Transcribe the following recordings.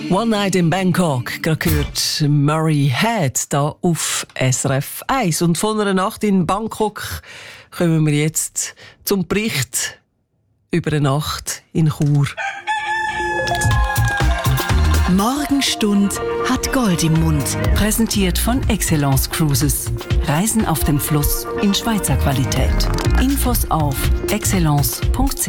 One Night in Bangkok, gerade gehört Murray Head da auf SRF 1. Und von einer Nacht in Bangkok kommen wir jetzt zum Bericht über eine Nacht in Chur. Morgenstund hat Gold im Mund. Präsentiert von Excellence Cruises. Reisen auf dem Fluss in Schweizer Qualität. Infos auf excellence.ch.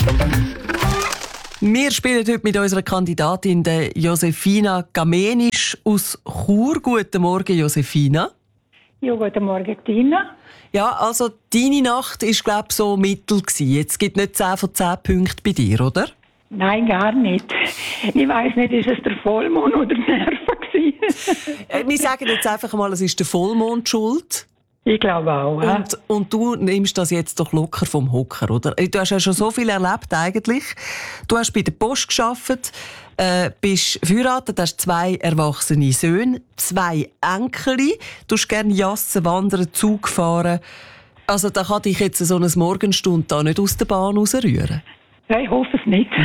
Wir spielen heute mit unserer Kandidatin, der Josefina Gamenisch aus Chur. Guten Morgen, Josefina. Ja, guten Morgen, Tina. Ja, also deine Nacht war, glaube ich, so mittel gewesen. Jetzt gibt es nicht 10 von 10 Punkten bei dir, oder? Nein, gar nicht. Ich weiss nicht, ist es der Vollmond oder die Nerven gewesen? Wir sagen jetzt einfach mal, es ist der Vollmond schuld. Ich glaube auch. Ja. Und du nimmst das jetzt doch locker vom Hocker, oder? Du hast ja schon so viel erlebt eigentlich. Du hast bei der Post gearbeitet, bist verheiratet, hast 2 erwachsene Söhne, 2 Enkel. Du hast gerne jassen, wandern, Zug fahren. Also da kann dich jetzt so eine Morgenstunde da nicht aus der Bahn rausrühren. Ja, ich hoffe es nicht.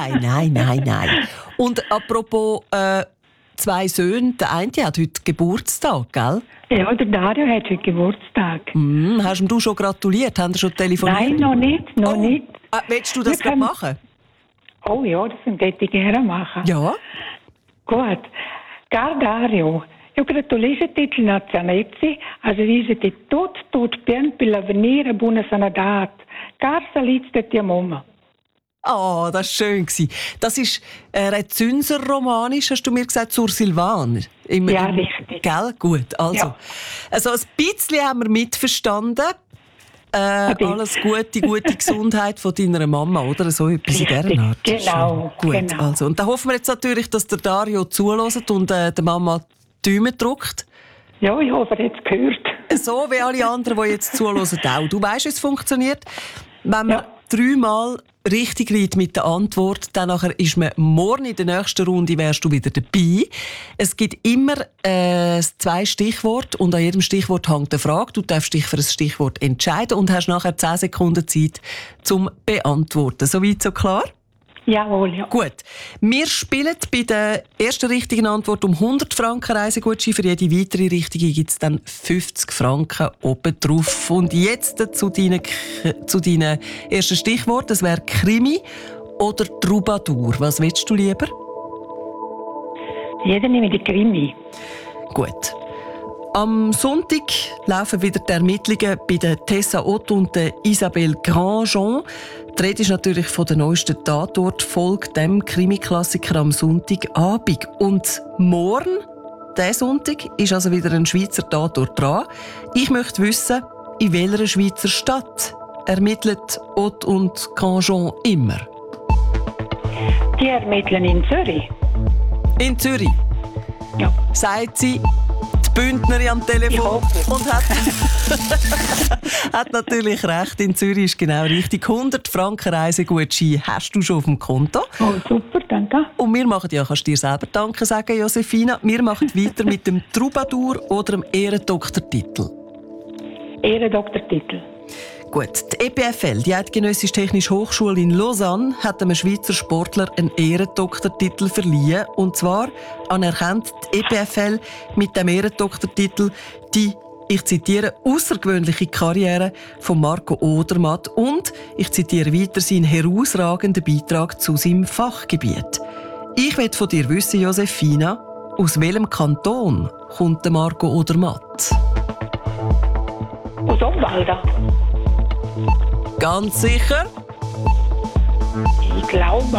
Nein. Und apropos 2 Söhne, der eine hat heute Geburtstag, gell? Ja, der Dario hat heute Geburtstag. Hast du schon gratuliert? Haben Sie schon telefoniert? Nein, noch nicht. Willst du das gerade machen? Oh ja, das würde ich gerne machen. Ja. Gut. Caro Dario, io gratulisco-ti il nazionale, also visiti tutto bien per l'avvenire, buona sanità. Car salizte ti mamma. Oh, das war schön. Das ist Rezünser-Romanisch, hast du mir gesagt, zur Silvan. Ja, richtig. Gell? Gut, also. Ja. Also ein bisschen haben wir mitverstanden. Alles gute Gesundheit von deiner Mama, oder? So etwas in dieser Art. Genau. Gut, genau. Also. Und da hoffen wir jetzt natürlich, dass der Dario zuhört und der Mama die Daumen drückt. Ja, ich hoffe, er hat es gehört. So wie alle anderen, die jetzt zuhören, auch. Du weißt, wie es funktioniert. Wenn man 3-mal richtig liegt mit der Antwort, dann nachher ist man morgen in der nächsten Runde wärst du wieder dabei. Es gibt immer 2 Stichworte und an jedem Stichwort hängt eine Frage. Du darfst dich für ein Stichwort entscheiden und hast nachher 10 Sekunden Zeit zum Beantworten. Soweit so klar? Jawohl, ja. Gut. Wir spielen bei der ersten richtigen Antwort um 100 Franken Reisegutschein. Für jede weitere richtige gibt es dann 50 Franken oben drauf. Und jetzt zu deinen ersten Stichworten. Das wäre Krimi oder Troubadour. Was willst du lieber? Jeder nehme die Krimi. Gut. Am Sonntag laufen wieder die Ermittlungen bei der Tessa Ott und der Isabelle Grandjean. Die Rede ist natürlich von der neuesten Tatort-Folge, dem Krimi-Klassiker am Sonntagabend. Und morgen, diesen Sonntag, ist also wieder ein Schweizer Tatort dran. Ich möchte wissen, in welcher Schweizer Stadt ermittelt Ott und Grandjean immer? Die ermitteln in Zürich. In Zürich? Ja. Sagt sie, die Bündnerin am Telefon und hat natürlich recht. In Zürich ist genau richtig. 100 Franken Reisegutschein hast du schon auf dem Konto. Oh, super, danke. Und wir machen, ja, kannst du dir selber Danke sagen, Josefina. Wir machen weiter mit dem Troubadour oder dem Ehrendoktortitel. Ehrendoktortitel. Gut, die EPFL, die Eidgenössische Technische Hochschule in Lausanne, hat einem Schweizer Sportler einen Ehrendoktortitel verliehen. Und zwar anerkennt die EPFL mit dem Ehrendoktortitel die, ich zitiere, außergewöhnliche Karriere von Marco Odermatt und, ich zitiere weiter, seinen herausragenden Beitrag zu seinem Fachgebiet. Ich will von dir wissen, Josefina, aus welchem Kanton kommt der Marco Odermatt? Aus Obwalden. Ganz sicher? Ich glaube.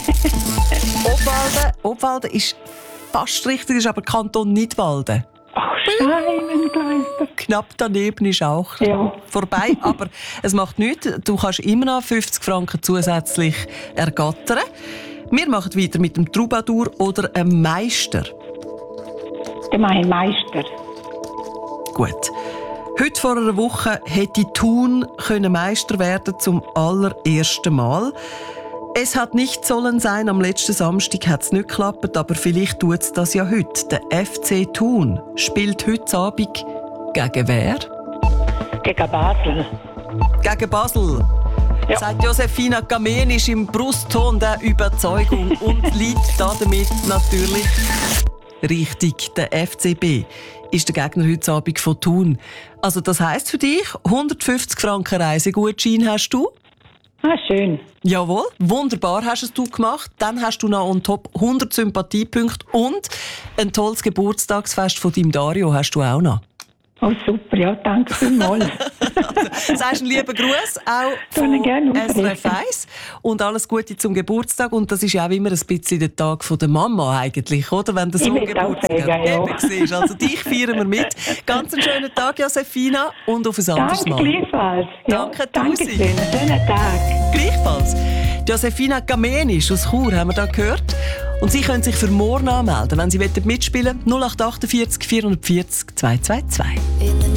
Obwalden ist fast richtig, ist aber Kanton Nidwalden. Ach, Scheibenkleister. Knapp daneben ist auch vorbei, aber es macht nichts. Du kannst immer noch 50 Franken zusätzlich ergattern. Wir machen weiter mit dem Troubadour oder einem Meister. Mein Meister. Gut. Heute vor einer Woche hätte Thun Meister werden zum allerersten Mal. Es hat nicht sollen sein, am letzten Samstag hat es nicht geklappt, aber vielleicht tut es das ja heute. Der FC Thun spielt heute Abend gegen wer? Gegen Basel. Gegen Basel. Ja. Sagt Josefina Gamenisch im Brustton der Überzeugung und liegt damit natürlich richtig. Der FCB ist der Gegner heute Abend von Thun. Also das heisst für dich, 150 Franken Reisegutschein hast du? Ah, schön. Jawohl, wunderbar hast es du gemacht. Dann hast du noch on top 100 Sympathiepunkte und ein tolles Geburtstagsfest von deinem Dario hast du auch noch. Oh, super, ja, danke vielmals. Sagst einen lieben Gruß auch von SRF 1 und alles Gute zum Geburtstag. Und das ist ja auch immer ein bisschen der Tag von der Mama eigentlich, oder? Wenn der Sohn Geburtstag hat. Ja. Also dich feiern wir mit. Ganz einen schönen Tag, Josefina, und auf ein anderes Mal. Danke gleichfalls. Danke, danke schön. Schönen Tag. Gleichfalls. Josefina Gamenisch aus Chur haben wir da gehört. Und Sie können sich für morgen anmelden, wenn Sie mitspielen wollen. 0848 440 222.